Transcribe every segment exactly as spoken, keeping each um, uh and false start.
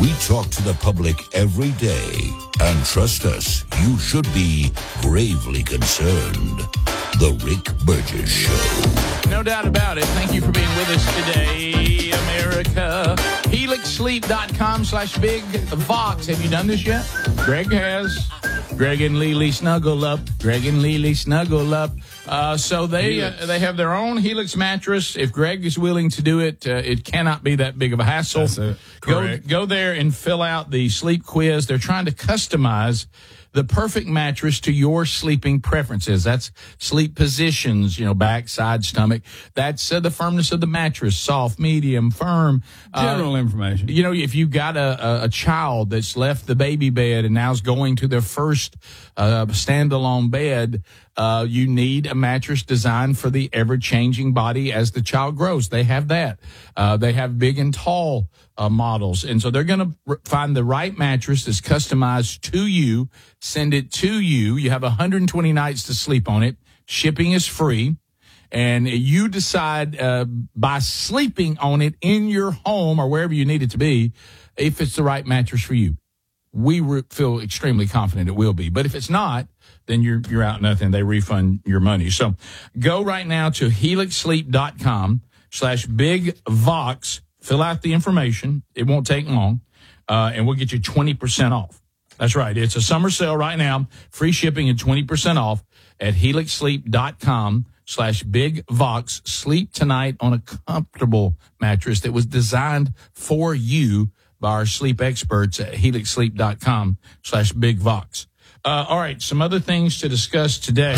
We talk to the public every day, and trust us, you should be gravely concerned. The Rick Burgess Show. No doubt about it. Thank you for being with us today, America. HelixSleep.com slash Big Vox. Have you done this yet? Greg has. Greg and Lily snuggle up. Greg and Lily snuggle up. Uh, so they uh, they have their own Helix mattress. If Greg is willing to do it, uh, it cannot be that big of a hassle. That's it. Correct. Go, go there and fill out the sleep quiz. They're trying to customize the perfect mattress to your sleeping preferences. That's sleep positions, you know, back, side, stomach. That's uh, the firmness of the mattress, soft, medium, firm. General uh, information. You know, if you've got a, a, a child that's left the baby bed and now is going to their first uh, standalone bed, uh, you need a mattress designed for the ever-changing body as the child grows. They have that. Uh, they have big and tall uh, models. And so they're going to r- find the right mattress that's customized to you, send it to you. You have one hundred twenty nights to sleep on it. Shipping is free. And you decide uh, by sleeping on it in your home or wherever you need it to be if it's the right mattress for you. We re- feel extremely confident it will be. But if it's not, then you're you're out nothing. They refund your money. So go right now to HelixSleep.com slash Big Vox. Fill out the information. It won't take long. Uh, and we'll get you twenty percent off. That's right. It's a summer sale right now. Free shipping and twenty percent off at HelixSleep.com slash Big Vox. Sleep tonight on a comfortable mattress that was designed for you by our sleep experts at HelixSleep.com slash Big Vox. Uh, all right, some other things to discuss today.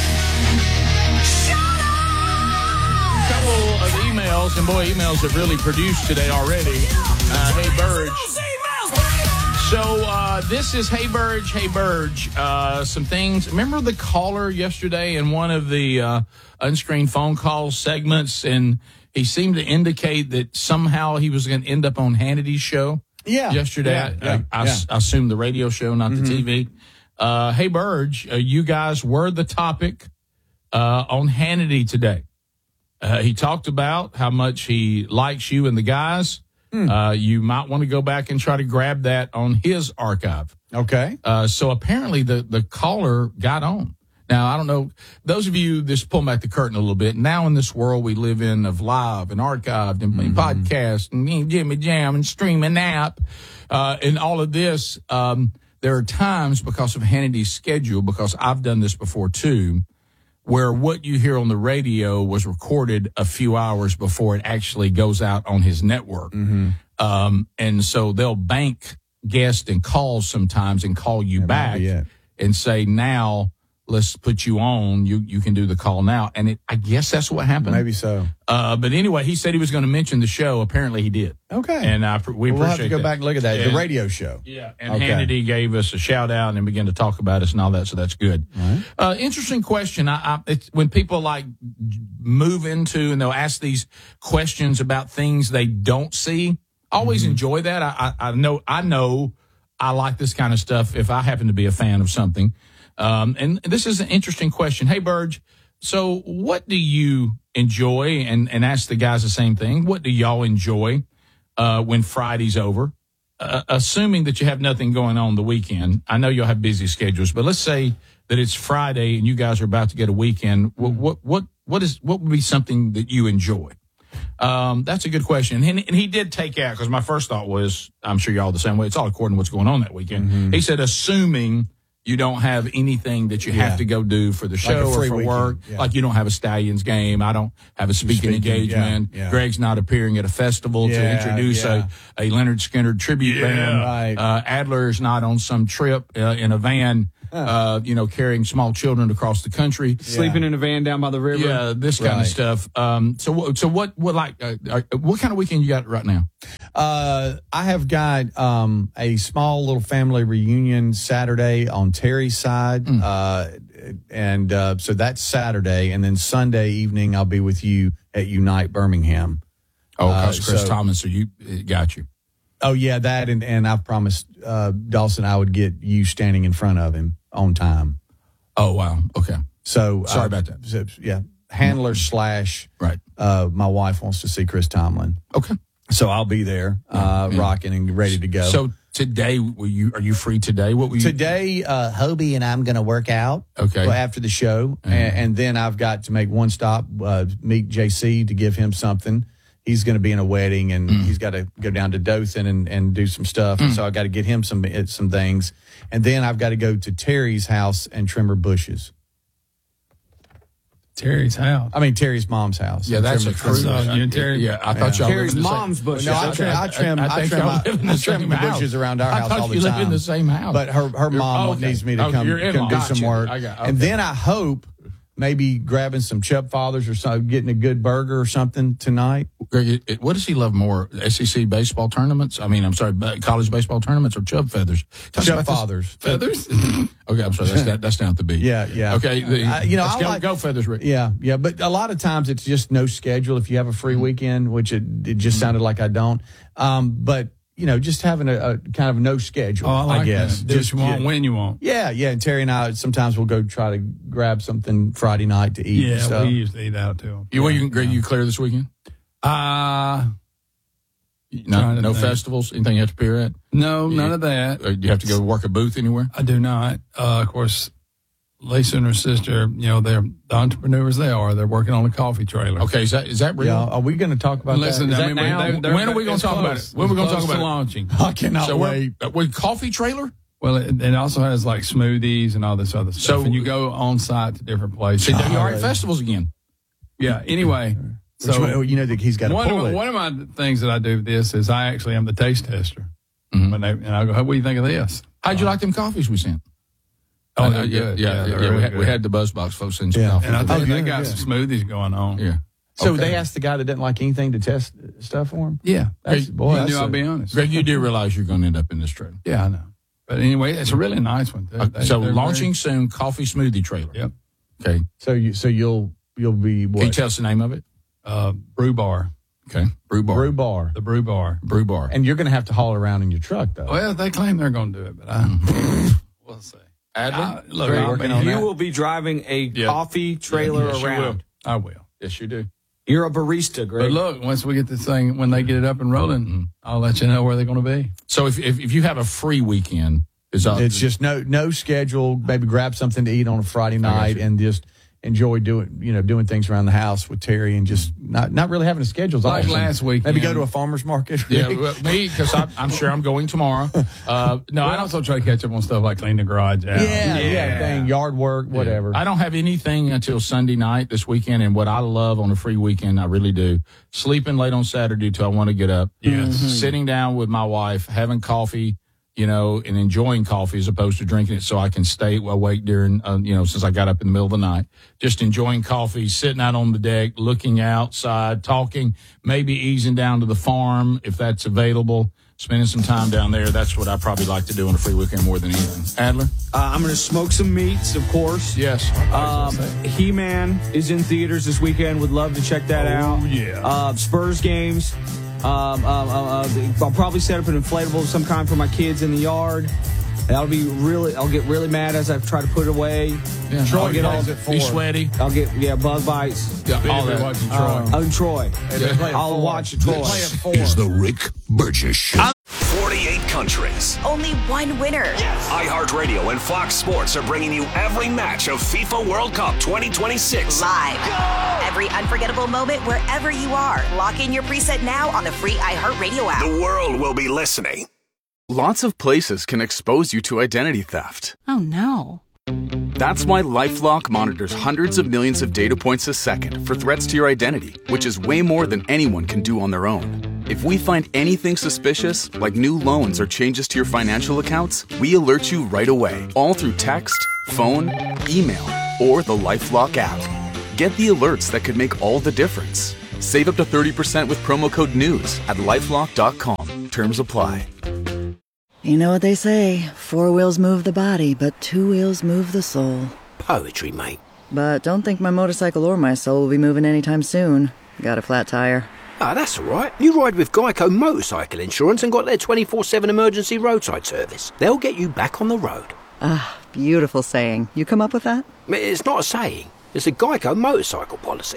A couple of emails, and boy, emails have really produced today already. Uh, hey, Burge. So uh, this is Hey Burge, Hey Burge. Uh, some things. Remember the caller yesterday in one of the uh, unscreened phone call segments, and he seemed to indicate that somehow he was going to end up on Hannity's show. Yeah. Yesterday, Yeah, I, yeah, I, I, yeah. I assume the radio show, not Mm-hmm. the T V. Uh, hey Burge, uh, you guys were the topic uh, on Hannity today. Uh, he talked about how much he likes you and the guys. Hmm. Uh, you might want to go back and try to grab that on his archive. Okay. Uh, so apparently the, the caller got on. Now, I don't know, those of you, just pull back the curtain a little bit. Now in this world we live in of live and archived and mm-hmm. podcast and me and Jimmy Jam and streaming app, uh, and all of this, um, there are times because of Hannity's schedule, because I've done this before too, where what you hear on the radio was recorded a few hours before it actually goes out on his network. Mm-hmm. Um, and so they'll bank guests and calls sometimes and call you That might be back it. and say, now let's put you on. You you can do the call now. And it, I guess that's what happened. Maybe so. Uh, but anyway, he said he was going to mention the show. Apparently he did. Okay. And I, we we'll appreciate have to go that. back and look at that. And- the radio show. Yeah, and Okay. Hannity gave us a shout out and began to talk about us and all that, so that's good. Right. Uh, interesting question. I, I, it's when people like move into and they'll ask these questions about things they don't see. I always Mm-hmm. enjoy that. I, I, I know. I know. I like this kind of stuff if I happen to be a fan of something. Um, and this is an interesting question. Hey, Burge. So, what do you enjoy? And and ask the guys the same thing. What do y'all enjoy uh, when Friday's over? Uh, assuming that you have nothing going on the weekend. I know you'll have busy schedules, but let's say that it's Friday and you guys are about to get a weekend. What what what, what is what would be something that you enjoy? Um, that's a good question. And, and he did take out, because my first thought was, I'm sure y'all the same way. It's all according to what's going on that weekend. Mm-hmm. He said, assuming you don't have anything that you Yeah. have to go do for the Like show a or free for weekend, work. yeah. Like you don't have a Stallions game. I don't have a speaking, Speaking, engagement. yeah, yeah. Greg's not appearing at a festival to Yeah, introduce yeah. a, a Leonard Skinner tribute Yeah, band. right. Uh, Adler's not on some trip uh, in a van, uh, you know, carrying small children across the country. Sleeping in a van down by the river. Yeah, this kind Right. of stuff. Um, so, what- so what, what like, uh, uh, what kind of weekend you got right now? Uh, I have got um, a small little family reunion Saturday on Terry's side. Mm. Uh, and uh, so that's Saturday. And then Sunday evening, I'll be with you at Unite Birmingham. Oh, Uh, because Chris so- Thomas, so you it got you. Oh, yeah, that. And, and I've promised uh, Dawson I would get you standing in front of him on time. Oh, wow. Okay. So Sorry uh, about that. so, yeah, handler slash Right. uh, my wife wants to see Chris Tomlin. Okay. So I'll be there, uh, yeah. rocking and ready to go. So today, will you are you free today? What will you today? Uh, Hobie and I'm going to work out. Okay. After the show, mm-hmm. and, and then I've got to make one stop, uh, meet J C to give him something. He's going to be in a wedding, and mm. he's got to go down to Dothan and, and do some stuff. Mm. And so I got to get him some some things, and then I've got to go to Terry's house and trim her bushes. Terry's house. I mean Terry's mom's house. Yeah, that's a true. So you and Terry. Yeah, I thought yeah. y'all Terry's lived in the mom's same, bushes. No, I trim. I trim. I, I trim, I, live in the I trim same the house. bushes around our I house thought all the you time. live in the same house. But her her mom oh, okay. needs me to oh, come, you're in come do gotcha. some work, I got, okay. and then I hope maybe grabbing some Chubb Fathers or something, getting a good burger or something tonight. Greg, what does he love more? S E C baseball tournaments? I mean, I'm sorry, college baseball tournaments or Chubb Feathers? Chubb Fathers. Feathers? Okay, I'm sorry. That's, that, that's down at the beach. Yeah, yeah. Okay, the, uh, you know, let's I go, like, go Feathers, Rick. Yeah, yeah. But a lot of times it's just no schedule. If you have a free weekend, which it, it just sounded like I don't. Um, but you know, just having a, a kind of no schedule. Oh, I, like I guess. That. Do just what you want yeah. when you want. Yeah, yeah. And Terry and I sometimes we'll go try to grab something Friday night to eat. Yeah, and stuff. we usually eat out too. You, yeah, you, Greg, you clear this weekend? Uh no, no festivals? Anything you have to appear at? No, you, none of that. Do you have to go work a booth anywhere? I do not. Uh, of course, Lisa and her sister, you know, they're the entrepreneurs they are. They're working on a coffee trailer. Okay, is that is that real? Yeah, are we going to talk about Listen, that? I mean, now? they, they're, when are we going to talk close. about it? When are we going to talk about it? it? Launching. I cannot so wait. Uh, with coffee trailer? Well, it, it also has like smoothies and all this other stuff. So and you go on site to different places. See, W R A festivals again. Yeah. Anyway, so one, you know that he's got to one pull of my, it. one of my things that I do with this is I actually am the taste tester. Mm-hmm. When they, and I go, what do you think of this? How'd you uh, like them coffees we sent? Oh, uh, they're yeah, good. Yeah, yeah, yeah, yeah we, had, we had the BuzzBox folks send some yeah. coffee. And I think oh, they good, got good. some smoothies going on. Yeah. So okay. they asked the guy that didn't like anything to test stuff for him? Yeah. That's, boy, he that's knew a, I'll be honest. Greg, you do realize you're going to end up in this trailer. Yeah, I know. But anyway, it's a really nice one. Uh, they, so launching very... soon, coffee smoothie trailer. Yep. Okay. So you so you'll you'll be what? Can you tell us the name of it? Uh, Brew Bar. Okay. Brew Bar. Brew Bar. The Brew Bar. Brew Bar. And you're going to have to haul it around in your truck, though. Well, they claim they're going to do it, but I we'll see. Adler, I, look, Great I'll working be, on you that. will be driving a yeah. coffee trailer yes, around. You I will. Yes, you do. You're a barista, Greg. But look, once we get this thing, when they get it up and rolling, mm-hmm. I'll let you know where they're going to be. So if, if if you have a free weekend, is that, it's just no no schedule. Maybe grab something to eat on a Friday night and just enjoy doing you know doing things around the house with Terry and just not not really having a schedule. Like awesome. last week, maybe go to a farmer's market. Yeah, well, me because I'm, I'm sure I'm going tomorrow. Uh, no, I also try to catch up on stuff like clean the garage out. Yeah, yeah, yeah thing, yard work, whatever. Yeah. I don't have anything until Sunday night this weekend, and what I love on a free weekend, I really do, sleeping late on Saturday till I want to get up. Yes, mm-hmm. Sitting down with my wife, having coffee. You know, and enjoying coffee as opposed to drinking it so I can stay awake during, uh, you know, since I got up in the middle of the night. Just enjoying coffee, sitting out on the deck, looking outside, talking, maybe easing down to the farm if that's available, spending some time down there. That's what I probably like to do on a free weekend more than anything. Adler? Uh, I'm going to smoke some meats, of course. Yes. Um, He-Man is in theaters this weekend. Would love to check that oh, out. yeah. Uh, Spurs games. Um, um, uh, uh, I'll probably set up an inflatable of some kind for my kids in the yard. That'll be really. I'll get really mad as I try to put it away. Yeah, Troy I'll get all plays it for. Be sweaty. I'll get yeah bug bites. Yeah, all that. Watching Troy. Uh, oh, Troy. Yeah. I'll watch Troy. This is the Rick Burgess Show. forty-eight countries. Only one winner. Yes. iHeartRadio and Fox Sports are bringing you every match of FIFA World Cup twenty twenty-six. Live. Go! Every unforgettable moment wherever you are. Lock in your preset now on the free iHeartRadio app. The world will be listening. Lots of places can expose you to identity theft. Oh, no. That's why LifeLock monitors hundreds of millions of data points a second for threats to your identity, which is way more than anyone can do on their own. If we find anything suspicious, like new loans or changes to your financial accounts, we alert you right away, all through text, phone, email, or the LifeLock app. Get the alerts that could make all the difference. Save up to thirty percent with promo code NEWS at lifelock dot com. Terms apply. You know what they say, four wheels move the body, but two wheels move the soul. Poetry, mate. But don't think my motorcycle or my soul will be moving anytime soon. Got a flat tire. Ah, that's all right. You ride with Geico Motorcycle Insurance and got their twenty-four seven emergency roadside service. They'll get you back on the road. Ah, beautiful saying. You come up with that? It's not a saying. It's a Geico motorcycle policy.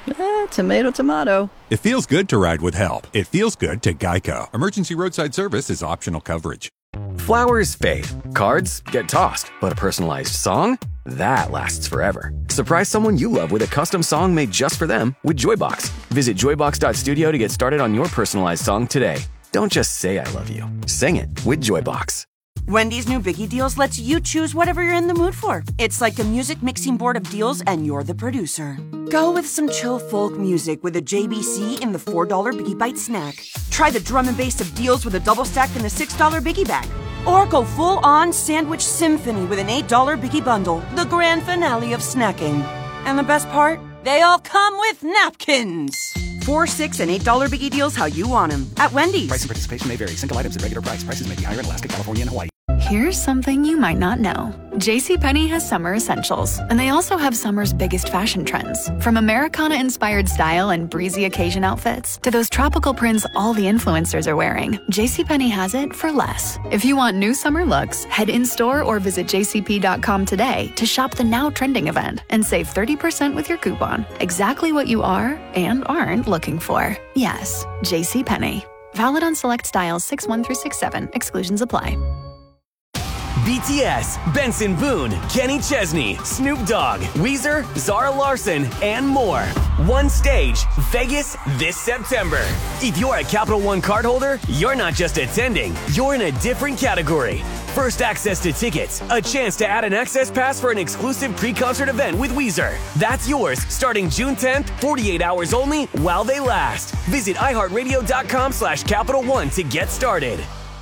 Eh, tomato, tomato. It feels good to ride with help. It feels good to Geico. Emergency roadside service is optional coverage. Flowers fade. Cards get tossed. But a personalized song? That lasts forever. Surprise someone you love with a custom song made just for them with Joybox. Visit joybox dot studio to get started on your personalized song today. Don't just say I love you. Sing it with Joybox. Wendy's new Biggie Deals lets you choose whatever you're in the mood for. It's like a music mixing board of deals, and you're the producer. Go with some chill folk music with a J B C in the four dollar Biggie Bite snack. Try the drum and bass of deals with a double stack in the six dollar Biggie Bag. Or go full-on sandwich symphony with an eight dollar Biggie Bundle, the grand finale of snacking. And the best part? They all come with napkins. Four, six, and eight dollar Biggie Deals how you want them at Wendy's. Price and participation may vary. Single items at regular price. Prices may be higher in Alaska, California, and Hawaii. Here's something you might not know. JCPenney has summer essentials, and they also have summer's biggest fashion trends. From Americana-inspired style and breezy occasion outfits to those tropical prints all the influencers are wearing, JCPenney has it for less. If you want new summer looks, head in-store or visit j c p dot com today to shop the now trending event and save thirty percent with your coupon. Exactly what you are and aren't looking for. Yes, JCPenney. Valid on select styles six one through six seven. Exclusions apply. B T S, Benson Boone, Kenny Chesney, Snoop Dogg, Weezer, Zara Larson, and more. One stage, Vegas this September. If you're a Capital One cardholder, you're not just attending, you're in a different category. First access to tickets, a chance to add an access pass for an exclusive pre-concert event with Weezer. That's yours starting June tenth, forty-eight hours only while they last. Visit iHeartRadio.com slash Capital One to get started.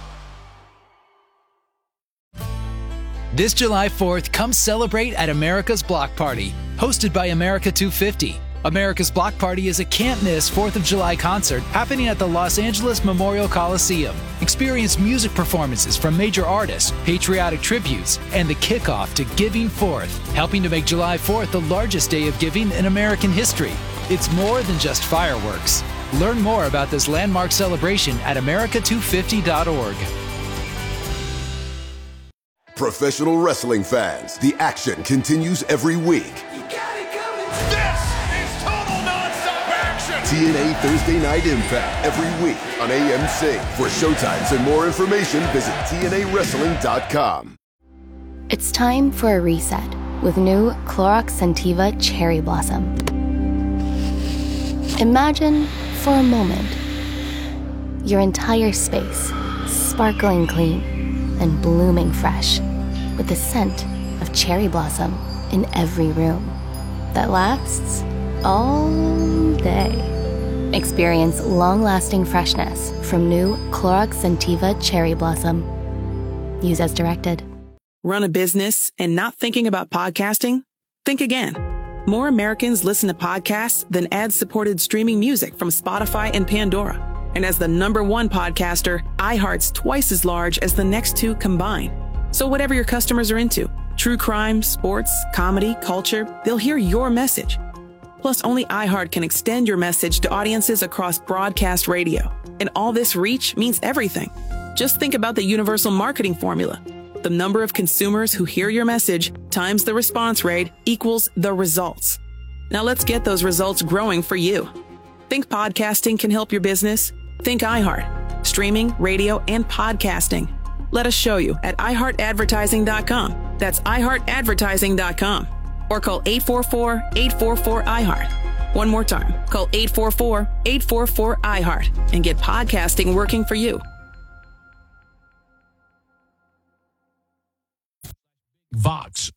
This July fourth, come celebrate at America's Block Party, hosted by America two fifty. America's Block Party is a can't-miss fourth of July concert happening at the Los Angeles Memorial Coliseum. Experience music performances from major artists, patriotic tributes, and the kickoff to Giving Fourth, helping to make July fourth the largest day of giving in American history. It's more than just fireworks. Learn more about this landmark celebration at america two fifty dot org. Professional wrestling fans, the action continues every week. You got it coming. This is total nonstop action. T N A Thursday Night Impact every week on A M C. For showtimes and more information, visit T N A wrestling dot com. It's time for a reset with new Clorox Scentiva Cherry Blossom. Imagine for a moment your entire space sparkling clean and blooming fresh, with the scent of cherry blossom in every room that lasts all day. Experience long-lasting freshness from new Clorox Scentiva Cherry Blossom. Use as directed. Run a business and not thinking about podcasting? Think again. More Americans listen to podcasts than ad-supported streaming music from Spotify and Pandora. And as the number one podcaster, iHeart's twice as large as the next two combined. So whatever your customers are into, true crime, sports, comedy, culture, they'll hear your message. Plus, only iHeart can extend your message to audiences across broadcast radio. And all this reach means everything. Just think about the universal marketing formula. The number of consumers who hear your message times the response rate equals the results. Now let's get those results growing for you. Think podcasting can help your business? Think iHeart. Streaming, radio, and podcasting. Let us show you at i heart advertising dot com. That's i heart advertising dot com. Or call eight four four, eight four four, I heart. One more time. Call eight four four, eight four four, I heart and get podcasting working for you. Vox